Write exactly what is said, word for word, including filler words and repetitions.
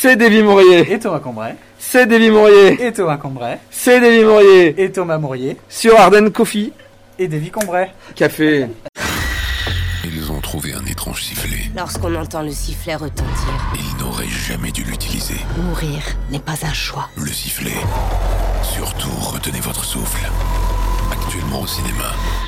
C'est Davy Mourier. Et Thomas Combray. C'est Davy Mourier. Et Thomas Combray. C'est Davy Mourier. Et Thomas Mourier. Sur Ardennes Coffee. Et Davy Combray. Café. Ils ont trouvé un étrange sifflet. Lorsqu'on entend le sifflet retentir, Ils n'auraient jamais dû l'utiliser. mourir n'est pas un choix. Le sifflet. Surtout, retenez votre souffle. Actuellement au cinéma.